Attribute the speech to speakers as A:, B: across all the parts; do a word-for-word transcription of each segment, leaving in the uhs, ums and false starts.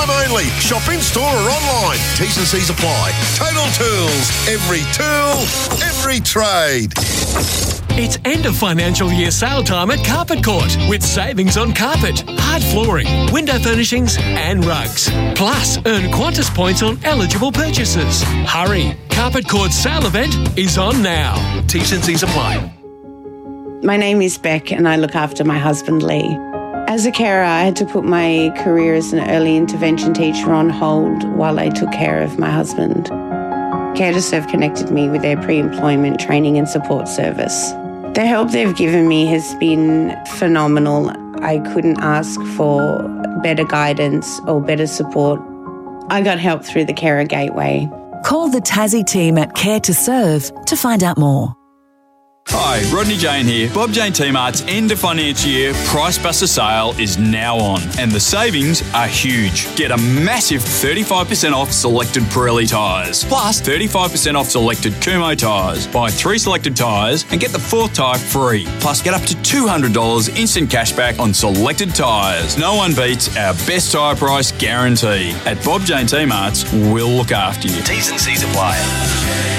A: time only. Shop in store or online. T's and C's apply. Total Tools. Every tool, every trade.
B: It's end of financial year sale time at Carpet Court with savings on carpet, hard flooring, window furnishings and rugs. Plus, earn Qantas points on eligible purchases. Hurry! Carpet Court's sale event is on now. T's and C's apply.
C: My name is Beck and I look after my husband Lee. As a carer, I had to put my career as an early intervention teacher on hold while I took care of my husband. Care to Serve connected me with their pre-employment training and support service. The help they've given me has been phenomenal. I couldn't ask for better guidance or better support. I got help through the Carer Gateway.
D: Call the Tassie team at Care to Serve to find out more.
E: Hi, Rodney Jane here. Bob Jane T-Mart's end of financial year Price Buster sale is now on and the savings are huge. Get a massive thirty-five percent off selected Pirelli tyres, plus thirty-five percent off selected Kumho tyres. Buy three selected tyres and get the fourth tyre free. Plus get up to two hundred dollars instant cashback on selected tyres. No one beats our best tyre price guarantee. At Bob Jane T-Mart's, we'll look after you.
F: T's and C's apply.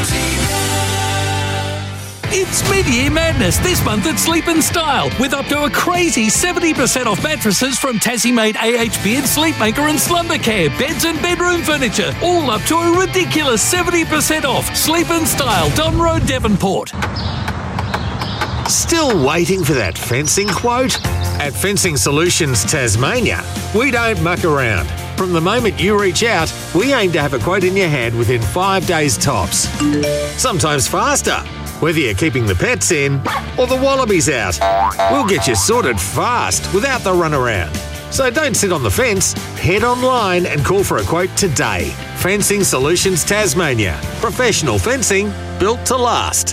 B: It's mid-year madness this month at Sleep in Style with up to a crazy seventy percent off mattresses from Tassie-made A H Beard, Sleepmaker and Slumber Care, beds and bedroom furniture, all up to a ridiculous seventy percent off. Sleep in Style, Don Road, Devonport.
G: Still waiting for that fencing quote? At Fencing Solutions Tasmania, we don't muck around. From the moment you reach out, we aim to have a quote in your hand within five days tops. Sometimes faster. Whether you're keeping the pets in or the wallabies out, we'll get you sorted fast without the runaround. So don't sit on the fence, head online and call for a quote today. Fencing Solutions Tasmania. Professional fencing built to last.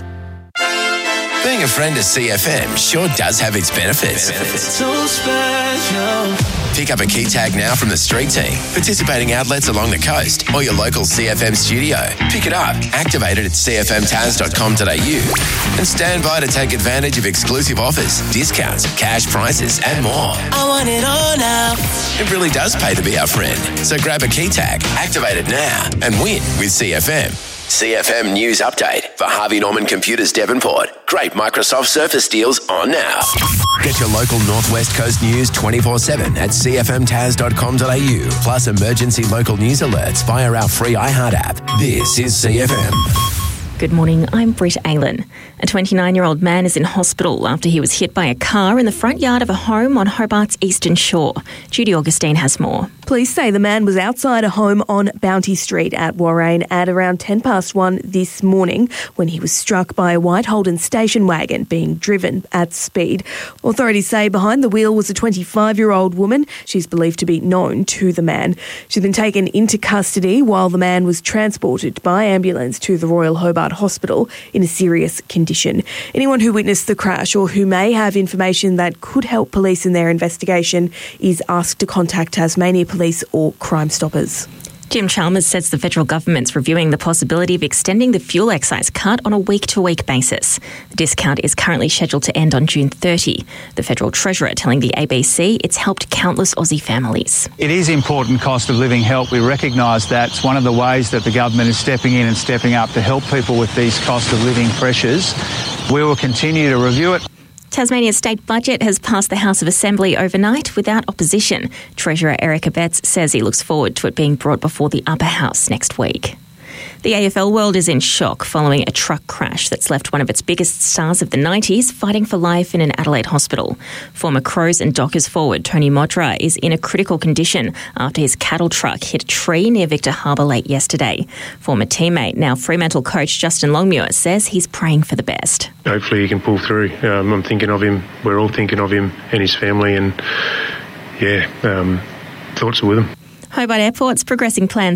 F: Being a friend of C F M sure does have its benefits. benefits.
H: So special.
F: Pick up a key tag now from the street team, participating outlets along the coast, or your local C F M studio. Pick it up, activate it at c f m taz dot com dot a u, and stand by to take advantage of exclusive offers, discounts, cash prices, and more.
H: I want it all now.
F: It really does pay to be our friend. So grab a key tag, activate it now, and win with C F M. C F M News Update for Harvey Norman Computers Devonport. Great Microsoft Surface deals on now. Get your local Northwest Coast news twenty-four seven at c f m taz dot com dot a u, plus emergency local news alerts via our free iHeart app. This is C F M.
I: Good morning, I'm Britt Aylan. A twenty-nine-year-old man is in hospital after he was hit by a car in the front yard of a home on Hobart's eastern shore. Judy Augustine has more.
J: Police say the man was outside a home on Bounty Street at Warrane at around ten past one this morning when he was struck by a white Holden station wagon being driven at speed. Authorities say behind the wheel was a twenty-five-year-old woman. She's believed to be known to the man. She's been taken into custody while the man was transported by ambulance to the Royal Hobart Hospital in a serious condition. Anyone who witnessed the crash or who may have information that could help police in their investigation is asked to contact Tasmania Police or Crime Stoppers.
I: Jim Chalmers says the federal government's reviewing the possibility of extending the fuel excise cut on a week-to-week basis. The discount is currently scheduled to end on June thirtieth. The federal treasurer telling the A B C it's helped countless Aussie families.
K: It is important cost of living help. We recognise that. It's one of the ways that the government is stepping in and stepping up to help people with these cost of living pressures. We will continue to review it.
I: Tasmania's state budget has passed the House of Assembly overnight without opposition. Treasurer Eric Abetz says he looks forward to it being brought before the upper house next week. The A F L world is in shock following a truck crash that's left one of its biggest stars of the nineties fighting for life in an Adelaide hospital. Former Crows and Dockers forward Tony Modra is in a critical condition after his cattle truck hit a tree near Victor Harbour late yesterday. Former teammate, now Fremantle coach Justin Longmuir, says he's praying for the best.
L: Hopefully he can pull through. Um, I'm thinking of him. We're all thinking of him and his family, and yeah, um, thoughts are with him.
I: Hobart Airport's progressing plans